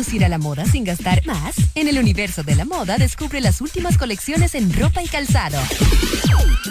lucir a la moda sin gastar más? En el universo de la moda descubre las últimas colecciones en ropa y calzado.